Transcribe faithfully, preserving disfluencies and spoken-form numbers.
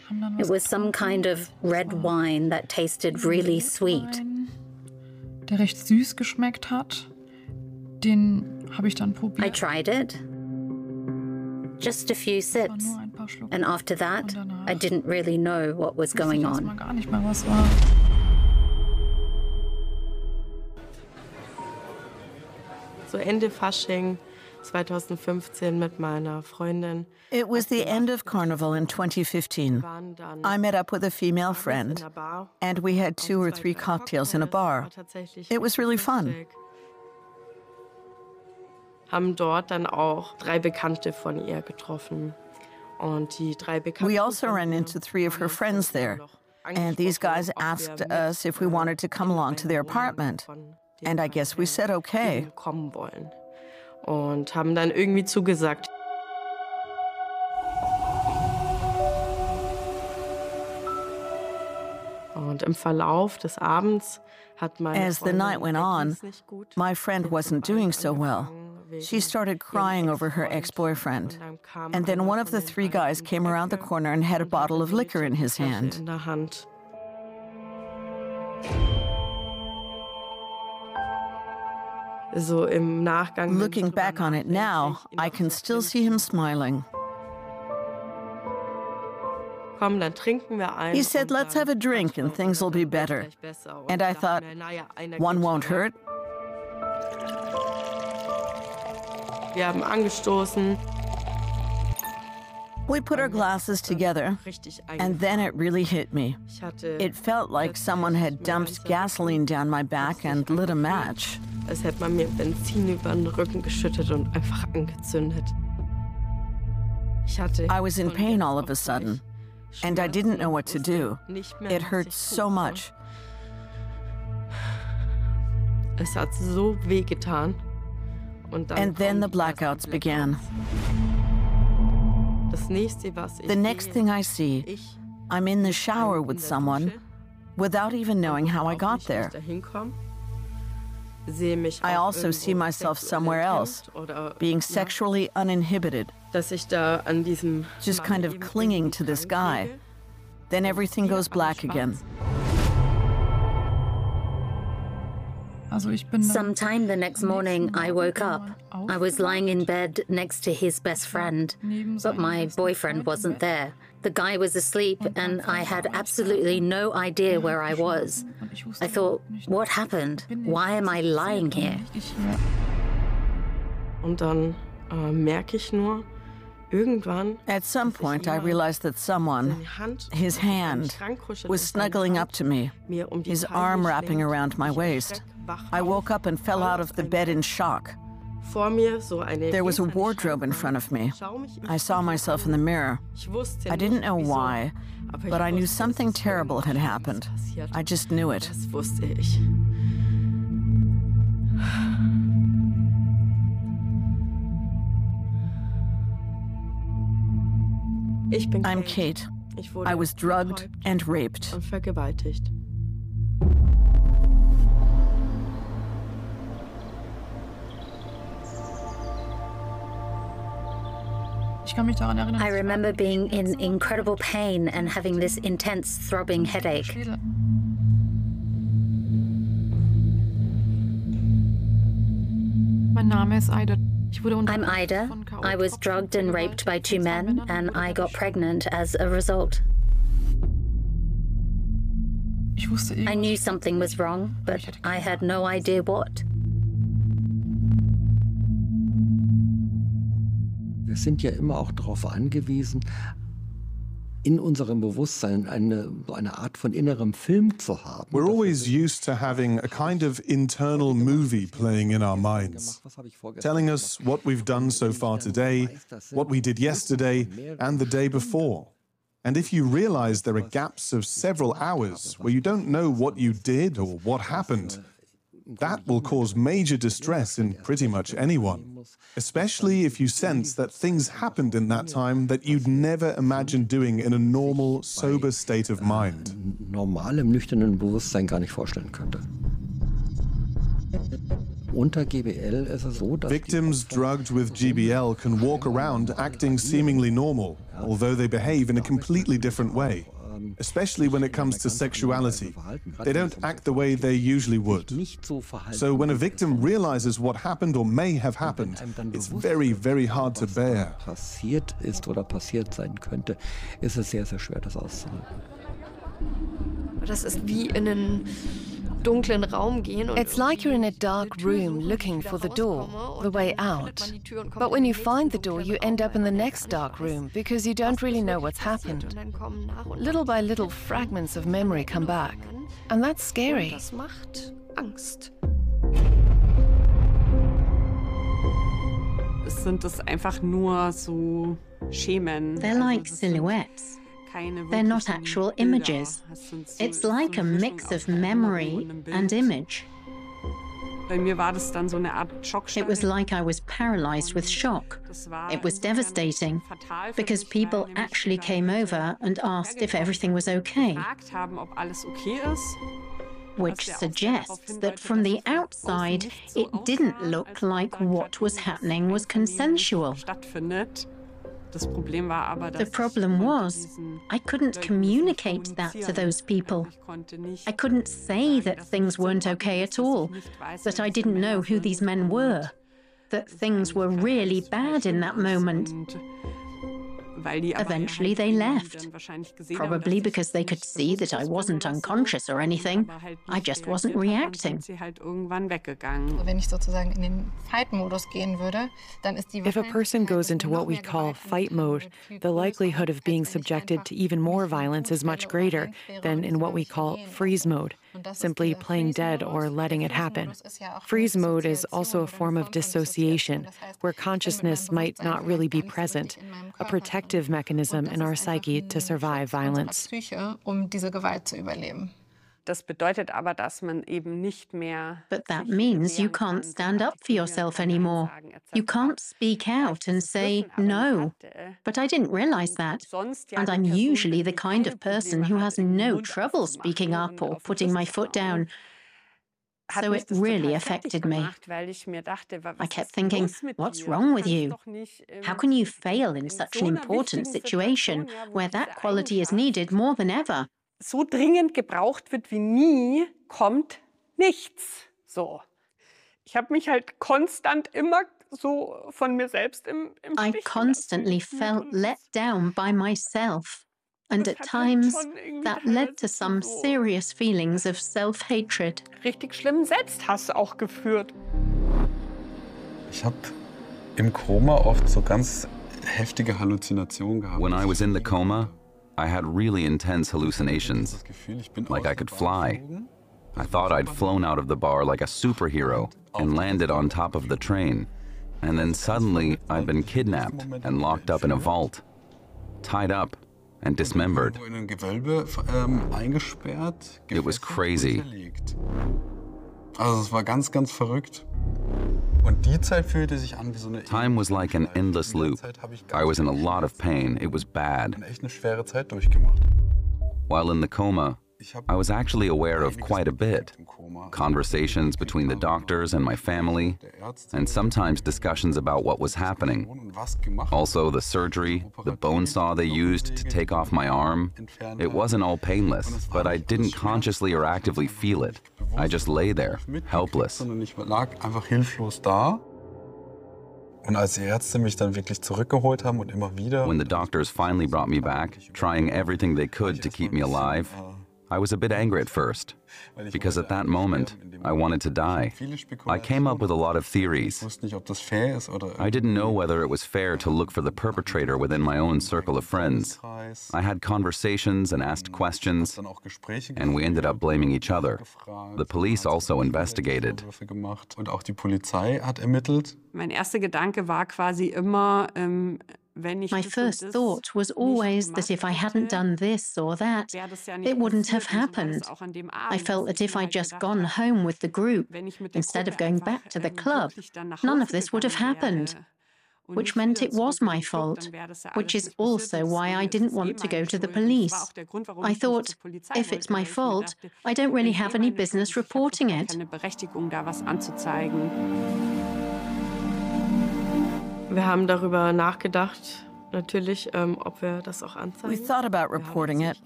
It was some kind of red wine that tasted really sweet. Der recht süß geschmeckt hat. Den habe ich dann probiert. I tried it. Just a few sips. And after that, I didn't really know what was going on. Gar nicht mehr, was war. So Ende Fasching twenty fifteen mit meiner Freundin. It was the end of Carnival in twenty fifteen. I met up with a female friend, and we had two or three cocktails in a bar. It was really fun. Haben dort dann auch drei Bekannte von ihr getroffen. Und die drei Bekannten. We also ran into three of her friends there, and these guys asked us if we wanted to come along to their apartment. And I guess we said okay. Kommen wollen. Und haben dann irgendwie zugesagt. Und im Verlauf des Abends hat meine As the night went on, my friend wasn't doing so well. She started crying over her ex-boyfriend. And then one of the three guys came around the corner and had a bottle of liquor in his hand. So im Nachgang. Looking back on it now, I can still see him smiling. Komm, dann trinken wir ein. He said, let's have a drink and things will be better. And I thought, one won't hurt. Wir haben angestoßen. We put our glasses together, and then it really hit me. It felt like someone had dumped gasoline down my back and lit a match. Als hätte man mir Benzin über den Rücken geschüttet und einfach angezündet. I was in pain all of a sudden, and I didn't know what to do. It hurt so much. Es hat so weh getan. And then the blackouts began. The next thing I see, I'm in the shower with someone without even knowing how I got there. I also see myself somewhere else, being sexually uninhibited, just kind of clinging to this guy. Then everything goes black again. Sometime the next morning, I woke up. I was lying in bed next to his best friend, but my boyfriend wasn't there. The guy was asleep, and I had absolutely no idea where I was. I thought, what happened? Why am I lying here? Und dann äh, merke ich nur, irgendwann. At some point, I realized that someone, his hand, was snuggling up to me, his arm wrapping around my waist. I woke up and fell out of the bed in shock. There was a wardrobe in front of me. I saw myself in the mirror. I didn't know why, but I knew something terrible had happened. I just knew it. I'm Kate. I was drugged and raped. I remember being in incredible pain and having this intense throbbing headache. I'm Ida. I was drugged and raped by two men, and I got pregnant as a result. I knew something was wrong, but I had no idea what. Wir sind ja immer auch darauf angewiesen, in unserem Bewusstsein eine, eine Art von innerem Film zu haben. We're always used to having a kind of internal movie playing in our minds, telling us what we've done so far today, what we did yesterday, and the day before. And if you realize there are gaps of several hours where you don't know what you did or what happened, that will cause major distress in pretty much anyone, especially if you sense that things happened in that time that you'd never imagine doing in a normal, sober state of mind. Normal im nüchternen Bewusstsein gar nicht vorstellen könnte. Victims drugged with G B L can walk around acting seemingly normal, although they behave in a completely different way. Especially when it comes to sexuality. They don't act the way they usually would. So when a victim realizes what happened or may have happened, it's very, very hard to bear. Passiert ist oder passiert sein könnte, ist es sehr, sehr schwer, das auszuhalten. Das ist wie in einen dunklen Raum gehen. It's like you're in a dark room looking for the door, the way out. But when you find the door, you end up in the next dark room because you don't really know what's happened. Little by little, fragments of memory come back. And that's scary. Das macht Angst. Sind es einfach nur so Schemen. They're like silhouettes. They're not actual images. It's like a mix of memory and image. It was like I was paralyzed with shock. It was devastating because people actually came over and asked if everything was okay, which suggests that from the outside, it didn't look like what was happening was consensual. The problem was, I couldn't communicate that to those people. I couldn't say that things weren't okay at all, that I didn't know who these men were, that things were really bad in that moment. Eventually they left, probably because they could see that I wasn't unconscious or anything. I just wasn't reacting. If a person goes into what we call fight mode, the likelihood of being subjected to even more violence is much greater than in what we call freeze mode, simply playing dead or letting it happen. Freeze mode is also a form of dissociation, where consciousness might not really be present, a protective mechanism in our psyche to survive violence. Das bedeutet aber, dass man eben nicht mehr. But that means you can't stand up for yourself anymore. You can't speak out and say no. But I didn't realize that. And I'm usually the kind of person who has no trouble speaking up or putting my foot down. So it really affected me. I kept thinking, what's wrong with you? How can you fail in such an important situation where that quality is needed more than ever? So dringend gebraucht wird wie nie, kommt nichts. So. Ich habe mich halt konstant immer so von mir selbst im, im I constantly felt let down by myself. And at times, that led to some serious feelings of self-hatred. Richtig schlimmen Selbsthass auch geführt. Ich habe im Koma oft so ganz heftige Halluzinationen gehabt. When I was in the coma, I had really intense hallucinations, like I could fly. I thought I'd flown out of the bar like a superhero and landed on top of the train. And then suddenly, I'd been kidnapped and locked up in a vault, tied up and dismembered. It was crazy. Also es war ganz, ganz verrückt. Time was like an endless loop. I was in a lot of pain. It was bad. While in the coma, I was actually aware of quite a bit. Conversations between the doctors and my family, and sometimes discussions about what was happening. Also the surgery, the bone saw they used to take off my arm. It wasn't all painless, but I didn't consciously or actively feel it. I just lay there, helpless. Und als die Ärzte mich dann wirklich zurückgeholt haben und immer wieder. When the doctors finally brought me back, trying everything they could to keep me alive, I was a bit angry at first, because at that moment, I wanted to die. I came up with a lot of theories. I didn't know whether it was fair to look for the perpetrator within my own circle of friends. I had conversations and asked questions, and we ended up blaming each other. The police also investigated. Und auch die Polizei hat ermittelt. Mein erster Gedanke war quasi immer, ähm, My first thought was always that if I hadn't done this or that, it wouldn't have happened. I felt that if I'd just gone home with the group, instead of going back to the club, none of this would have happened. which meant it was my fault, which is also why I didn't want to go to the police. I thought, if it's my fault, I don't really have any business reporting it. Wir haben darüber nachgedacht, natürlich, ähm, ob wir das auch anzeigen. We thought about reporting it,